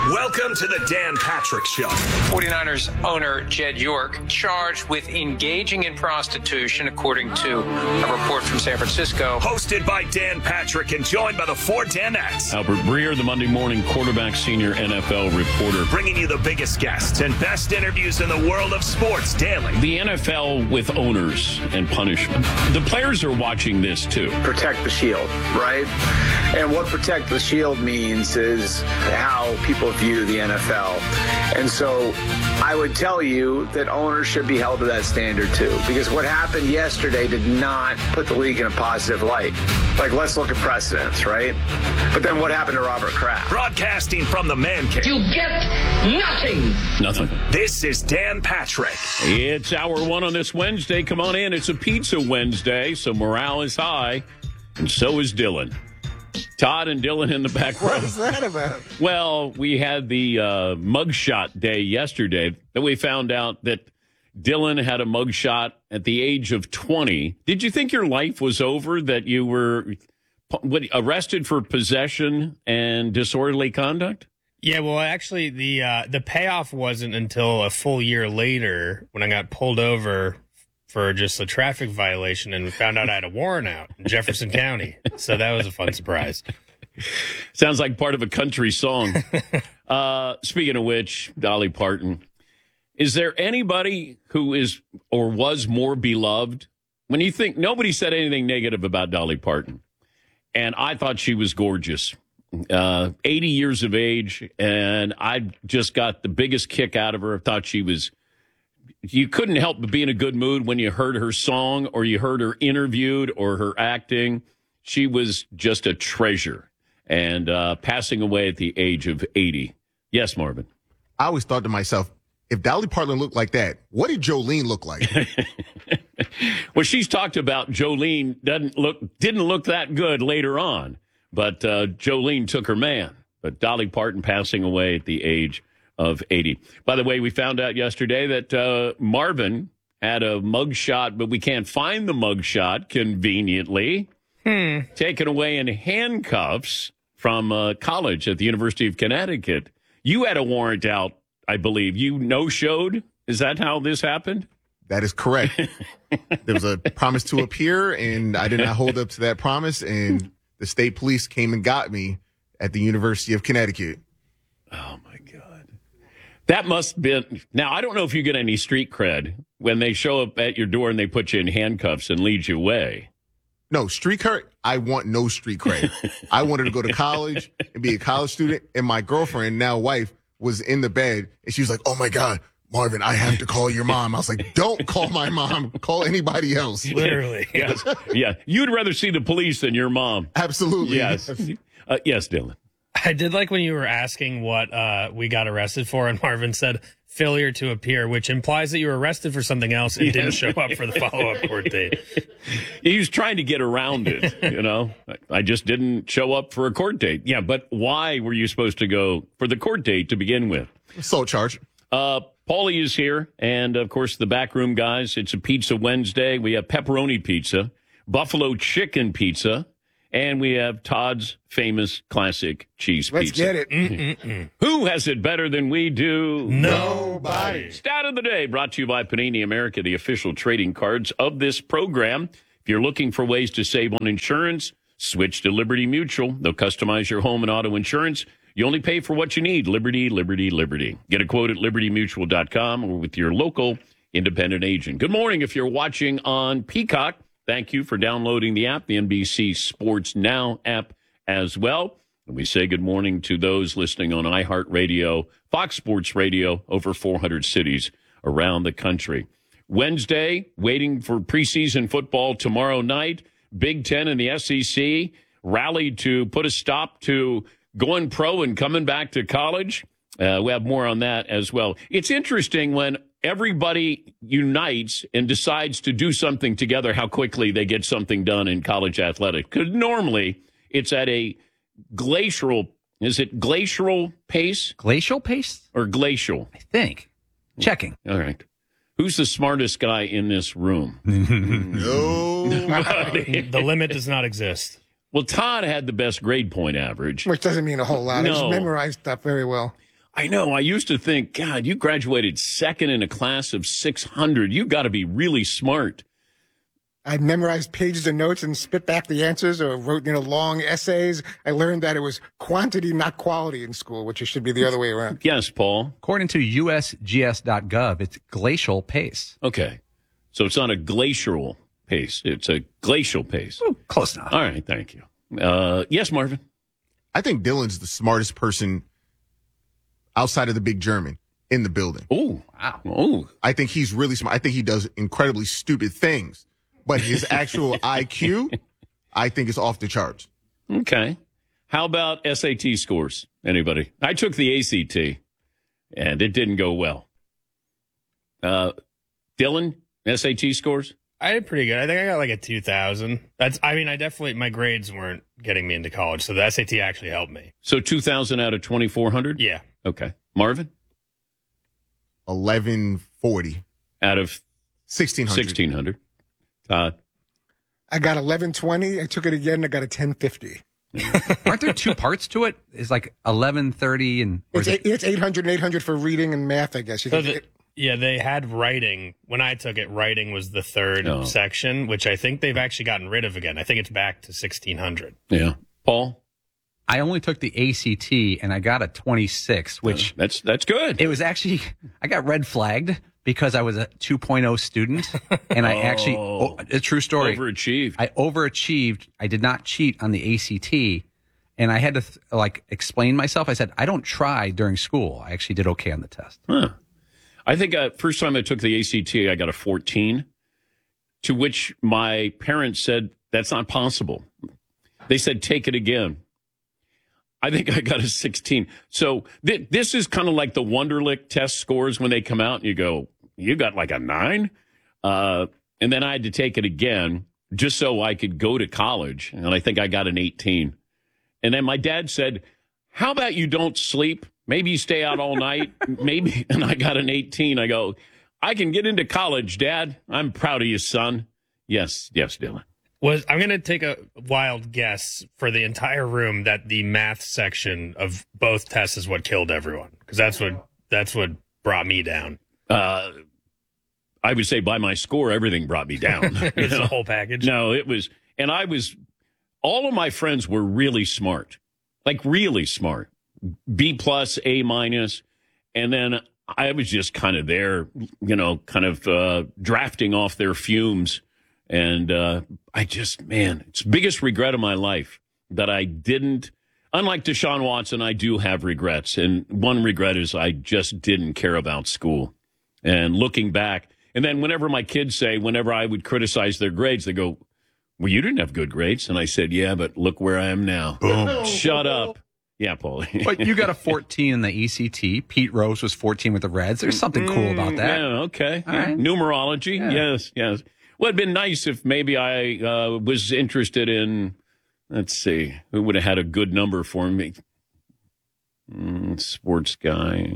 Welcome to the Dan Patrick Show. 49ers owner Jed York charged with engaging in prostitution, according to a report from San Francisco. Hosted by Dan Patrick and joined by the four Danettes. Albert Breer, the Monday morning quarterback senior NFL reporter. Bringing you the biggest guests and best interviews in the world of sports daily. The NFL with owners and punishment. The players are watching this too. Protect the shield, right? And what protect the shield means is how people view the NFL. And so I would tell you that owners should be held to that standard too, because what happened yesterday did not put the league in a positive light. Like, let's look at precedents, right? But then what happened to Robert Kraft? Broadcasting from the man cave. You get nothing. Nothing. This is Dan Patrick. It's hour one on this Wednesday. Come on in. It's a pizza Wednesday, so morale is high, and so is Dylan. Todd and Dylan in the back row. What is that about? Well, we had the mugshot day yesterday. Then we found out that Dylan had a mugshot at the age of 20. Did you think your life was over, that you were arrested for possession and disorderly conduct? Yeah, well, actually, the payoff wasn't until a full year later when I got pulled over for just a traffic violation, and we found out I had a warrant out in Jefferson County. So that was a fun surprise. Sounds like part of a country song. Speaking of which, Dolly Parton. Is there anybody who is or was more beloved? When you think, nobody said anything negative about Dolly Parton. And I thought she was gorgeous. 80 years of age, and I just got the biggest kick out of her. I thought she was... You couldn't help but be in a good mood when you heard her song or you heard her interviewed or her acting. She was just a treasure, and passing away at the age of 80. Yes, Marvin. I always thought to myself, if Dolly Parton looked like that, what did Jolene look like? Well, she's talked about Jolene didn't look that good later on, but Jolene took her man. But Dolly Parton passing away at the age of 80. By the way, we found out yesterday that Marvin had a mugshot, but we can't find the mugshot conveniently. Taken away in handcuffs from college at the University of Connecticut. You had a warrant out, I believe. You no-showed? Is that how this happened? That is correct. There was a promise to appear, and I did not hold up to that promise, and the state police came and got me at the University of Connecticut. Oh, my God. That must have been... Now, I don't know if you get any street cred when they show up at your door and they put you in handcuffs and lead you away. No, street cred, I want no street cred. I wanted to go to college and be a college student, and my girlfriend, now wife, was in the bed, and she was like, oh, my God, Marvin, I have to call your mom. I was like, don't call my mom. Call anybody else. Literally. Yes. Yeah. You'd rather see the police than your mom. Absolutely. Yes. Yes, Dylan. I did like when you were asking what we got arrested for, and Marvin said failure to appear, which implies that you were arrested for something else and didn't show up for the follow-up court date. He was trying to get around it, you know. I just didn't show up for a court date. Yeah, but why were you supposed to go for the court date to begin with? Assault charge. Paulie is here, and, of course, the backroom guys. It's a Pizza Wednesday. We have pepperoni pizza, buffalo chicken pizza, and we have Todd's famous classic cheese Let's pizza. get it. Who has it better than we do? Nobody. Stat of the day brought to you by Panini America, the official trading cards of this program. If you're looking for ways to save on insurance, switch to Liberty Mutual. They'll customize your home and auto insurance. You only pay for what you need. Liberty, Liberty, Liberty. Get a quote at libertymutual.com or with your local independent agent. Good morning if you're watching on Peacock. Thank you for downloading the app, the NBC Sports Now app as well. And we say good morning to those listening on iHeartRadio, Fox Sports Radio, over 400 cities around the country. Wednesday, waiting for preseason football tomorrow night. Big Ten and the SEC rallied to put a stop to going pro and coming back to college. We have more on that as well. It's interesting when everybody unites and decides to do something together, how quickly they get something done in college athletics. Because normally it's at a glacial, is it glacial pace? Glacial pace? Or glacial? I think. Checking. All right. Who's the smartest guy in this room? Nobody. The limit does not exist. Well, Todd had the best grade point average. Which doesn't mean a whole lot. I just No. memorized stuff very well. I know. I used to think, God, you graduated second in a class of 600. You got to be really smart. I memorized pages of notes and spit back the answers or wrote, long essays. I learned that it was quantity, not quality in school, which it should be the other way around. Yes, Paul. According to USGS.gov, it's glacial pace. Okay. So it's not a glacial pace. It's a glacial pace. Ooh, close enough. All right. Thank you. Yes, Marvin. I think Dylan's the smartest person outside of the big German in the building. Oh, wow. Oh, I think he's really smart. I think he does incredibly stupid things, but his actual IQ, I think, is off the charts. okay. How about SAT scores? Anybody? I took the ACT, and it didn't go well. Dylan, SAT scores? I did pretty good. I think I got like a 2,000. My grades weren't getting me into college, so the SAT actually helped me. So 2,000 out of 2,400? Yeah. Okay. Marvin? 1140. Out of 1600. 1,600. Todd? I got 1120. I took it again. I got a 1050. Aren't there two parts to it? It's like 1130 and... It's 800 and 800 for reading and math, I guess. Yeah, they had writing. When I took it, writing was the third section, which I think they've actually gotten rid of again. I think it's back to 1,600. Yeah. Paul? I only took the ACT and I got a 26, which... That's good. It was actually... I got red flagged because I was a 2.0 student, and I actually... a true story. Overachieved. I overachieved. I did not cheat on the ACT, and I had to explain myself. I said, I don't try during school. I actually did okay on the test. Huh. I think first time I took the ACT, I got a 14, to which my parents said, that's not possible. They said, take it again. I think I got a 16. So this is kind of like the Wonderlic test scores when they come out and you go, you got like a 9? And then I had to take it again just so I could go to college. And I think I got an 18. And then my dad said, how about you don't sleep? Maybe you stay out all night. Maybe. And I got an 18. I go, I can get into college, Dad. I'm proud of you, son. Yes, Dylan. I'm going to take a wild guess for the entire room that the math section of both tests is what killed everyone, because that's what brought me down. I would say by my score, everything brought me down. It's the whole package. No, it was, and all of my friends were really smart, like really smart, B+, A-, and then I was just kind of there, drafting off their fumes. And it's the biggest regret of my life that I didn't, unlike Deshaun Watson, I do have regrets. And one regret is I just didn't care about school. And looking back, and then whenever my kids say, whenever I would criticize their grades, they go, well, you didn't have good grades. And I said, yeah, but look where I am now. Boom. Shut up. Yeah, Paulie. But you got a 14 in the ECT. Pete Rose was 14 with the Reds. There's something cool about that. Yeah, okay. All right. Numerology. Yeah. Yes. Well, it'd been nice if maybe I was interested in, let's see, who would have had a good number for me? Sports guy.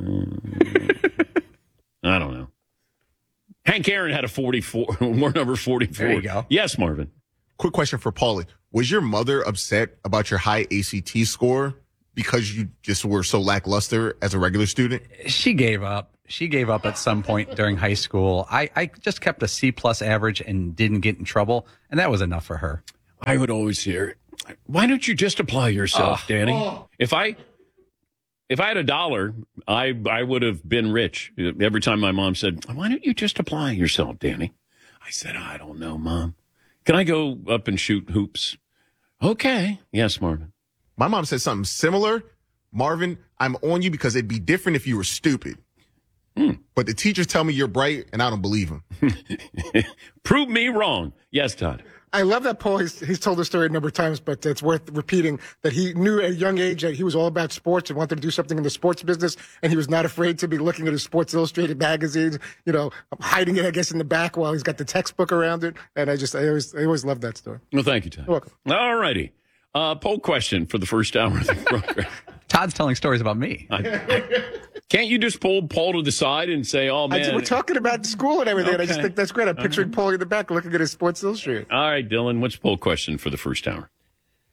I don't know. Hank Aaron had a 44, more number 44. There you go. Yes, Marvin. Quick question for Paulie. Was your mother upset about your high ACT score because you just were so lackluster as a regular student? She gave up. She gave up at some point during high school. I just kept a C+ average and didn't get in trouble, and that was enough for her. I would always hear, why don't you just apply yourself, Danny? If I had $1, I would have been rich. Every time my mom said, why don't you just apply yourself, Danny? I said, I don't know, Mom. Can I go up and shoot hoops? Okay. Yes, Marvin. My mom said something similar. Marvin, I'm on you because it'd be different if you were stupid. But the teachers tell me you're bright, and I don't believe them. Prove me wrong. Yes, Todd. I love that Paul. He's told the story a number of times, but it's worth repeating that he knew at a young age that he was all about sports and wanted to do something in the sports business, and he was not afraid to be looking at his Sports Illustrated magazines, hiding it, I guess, in the back while he's got the textbook around it. And I always loved that story. Well, thank you, Todd. You're welcome. All righty. Poll question for the first hour of the program. Todd's telling stories about me. Can't you just pull Paul to the side and say, oh, man. We're talking about school and everything, and I just Okay. think that's great. I'm picturing Paul in the back looking at his Sports Illustrated. All right, Dylan, what's the poll question for the first hour?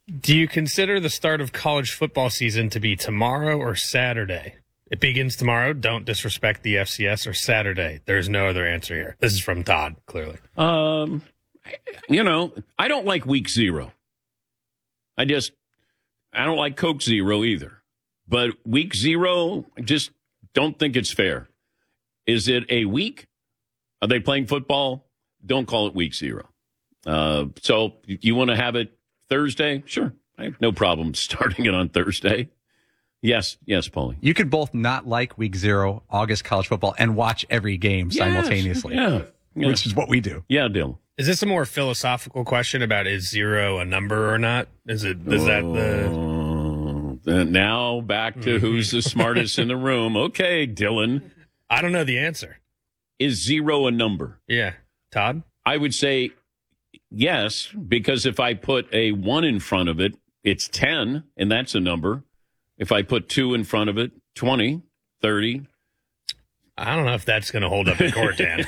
Do you consider the start of college football season to be tomorrow or Saturday? It begins tomorrow. Don't disrespect the FCS, or Saturday. There's no other answer here. This is from Todd, clearly. I don't like week 0. I don't like Coke Zero either. But week 0, I just don't think it's fair. Is it a week? Are they playing football? Don't call it week 0. So you want to have it Thursday? Sure. I have no problem starting it on Thursday. Yes, Paulie. You could both not like week 0, August college football, and watch every game simultaneously. Yeah. Which is what we do. Yeah, Dylan. Is this a more philosophical question about is 0 a number or not? Is that the... Now back to who's the smartest in the room. Okay, Dylan. I don't know the answer. Is 0 a number? Yeah. Todd? I would say yes, because if I put a 1 in front of it, it's 10, and that's a number. If I put 2 in front of it, 20, 30. I don't know if that's going to hold up in court, Dan.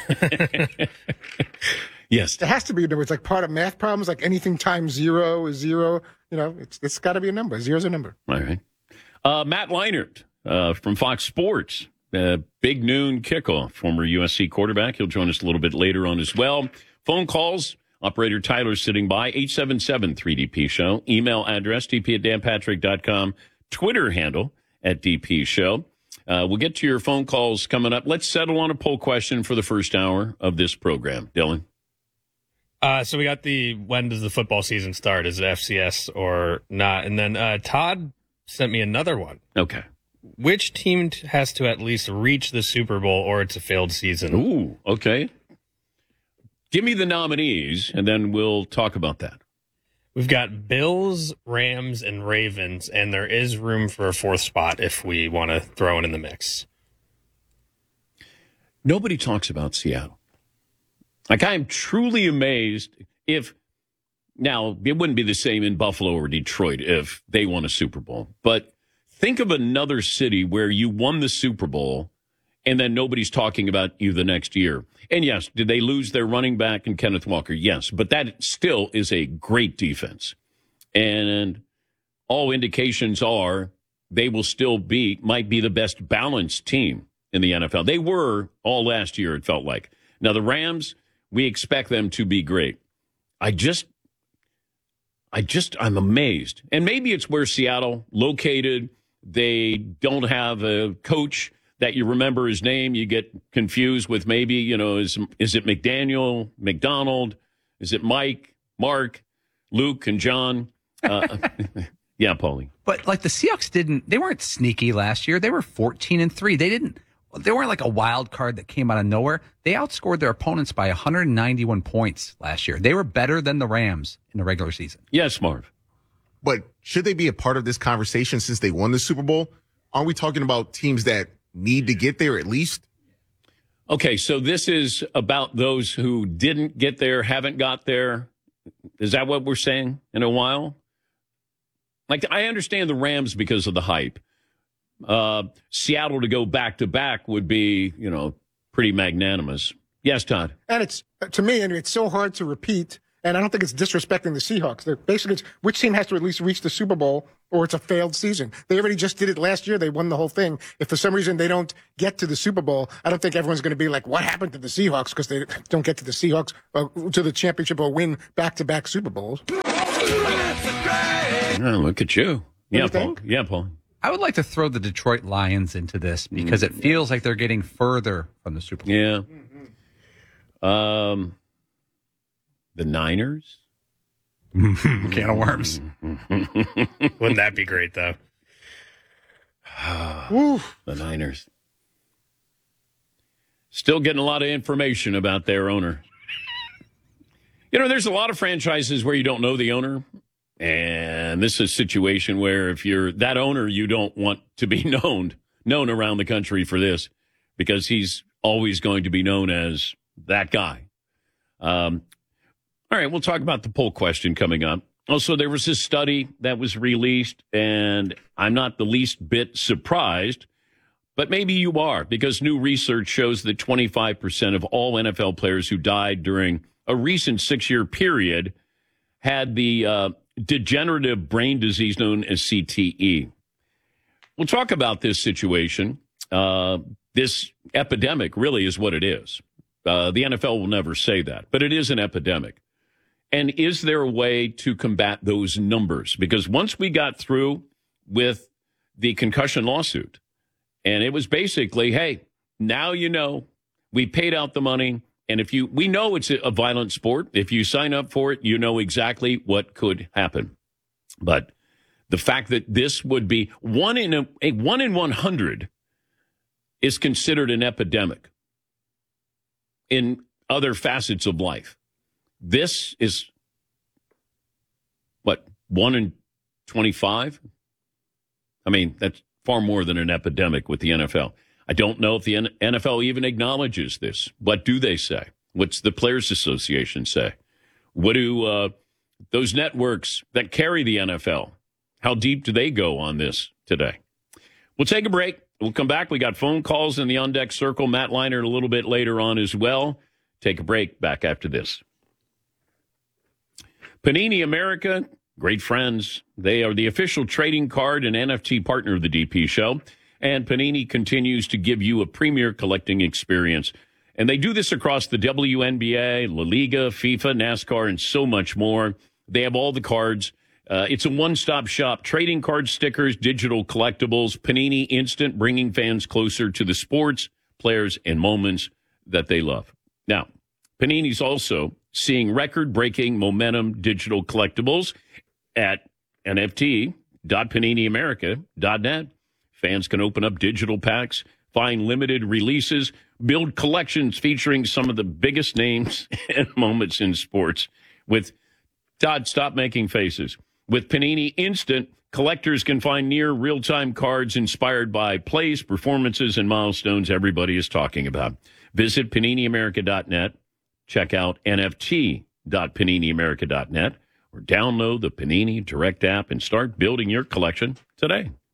Yes. It has to be a number. It's like part of math problems, like anything times 0 is 0. It's got to be a number. 0 is a number. All right. Matt Leinart from Fox Sports. Big noon kickoff. Former USC quarterback. He'll join us a little bit later on as well. Phone calls. Operator Tyler sitting by. 877-3DP Show. Email address, dp@danpatrick.com. Twitter handle @DP Show. We'll get to your phone calls coming up. Let's settle on a poll question for the first hour of this program. Dylan? So we got when does the football season start? Is it FCS or not? And then Todd sent me another one. Okay. Which team has to at least reach the Super Bowl or it's a failed season? Ooh, okay. Give me the nominees, and then we'll talk about that. We've got Bills, Rams, and Ravens, and there is room for a 4th spot if we want to throw it in the mix. Nobody talks about Seattle. Like, I am truly amazed now, it wouldn't be the same in Buffalo or Detroit if they won a Super Bowl, but think of another city where you won the Super Bowl and then nobody's talking about you the next year. And yes, did they lose their running back and Kenneth Walker? Yes, but that still is a great defense. And all indications are they will still might be the best balanced team in the NFL. They were all last year, it felt like. Now, the Rams, we expect them to be great. I'm amazed. And maybe it's where Seattle located. They don't have a coach that you remember his name. You get confused with maybe, is it McDaniel, McDonald? Is it Mike, Mark, Luke, and John? Yeah, Paulie. But like the Seahawks they weren't sneaky last year. They were 14-3. They weren't like a wild card that came out of nowhere. They outscored their opponents by 191 points last year. They were better than the Rams in the regular season. Yes, Marv. But should they be a part of this conversation since they won the Super Bowl? Aren't we talking about teams that need to get there at least? Okay, so this is about those who didn't get there, haven't got there. Is that what we're saying in a while? Like, I understand the Rams because of the hype. Seattle to go back-to-back would be, pretty magnanimous. Yes, Todd? And it's, to me, anyway, it's so hard to repeat, and I don't think it's disrespecting the Seahawks. It's which team has to at least reach the Super Bowl or it's a failed season. They already just did it last year. They won the whole thing. If for some reason they don't get to the Super Bowl, I don't think everyone's going to be like, what happened to the Seahawks? Because they don't get to the Seahawks, to the championship or win back-to-back Super Bowls. Oh, look at you. Yeah, Paul. Yeah, Paul. I would like to throw the Detroit Lions into this because it feels like they're getting further from the Super Bowl. Yeah. The Niners? Can of worms. Wouldn't that be great, though? The Niners. Still getting a lot of information about their owner. There's a lot of franchises where you don't know the owner. And this is a situation where if you're that owner, you don't want to be known around the country for this because he's always going to be known as that guy. All right, we'll talk about the poll question coming up. Also, there was this study that was released, and I'm not the least bit surprised, but maybe you are, because new research shows that 25% of all NFL players who died during a recent 6-year period had the degenerative brain disease known as CTE. We'll talk about this situation. This epidemic really is what it is. The NFL will never say that, but it is an epidemic. And is there a way to combat those numbers? Because once we got through with the concussion lawsuit, and it was basically, hey, now you know, we paid out the money, and we know it's a violent sport. If you sign up for it, you know exactly what could happen. But the fact that this would be 1 in 100 is considered an epidemic in other facets of life. This is, 1 in 25? I mean, that's far more than an epidemic with the NFL. I don't know if the NFL even acknowledges this. What do they say? What's the Players Association say? What do those networks that carry the NFL, how deep do they go on this today? We'll take a break. We'll come back. We got phone calls in the On Deck Circle. Matt Leinart a little bit later on as well. Take a break. Back after this. Panini America, great friends. They are the official trading card and NFT partner of the DP Show. And Panini continues to give you a premier collecting experience. And they do this across the WNBA, La Liga, FIFA, NASCAR, and so much more. They have all the cards. It's a one-stop shop. Trading cards, stickers, digital collectibles. Panini Instant, bringing fans closer to the sports, players, and moments that they love. Now, Panini's also seeing record-breaking momentum digital collectibles at nft.paniniamerica.net. Fans can open up digital packs, find limited releases, build collections featuring some of the biggest names and moments in sports. With Todd, stop making faces. With Panini Instant, collectors can find near real-time cards inspired by plays, performances, and milestones everybody is talking about. Visit paniniamerica.net. Check out nft.paniniamerica.net or download the Panini Direct app and start building your collection today.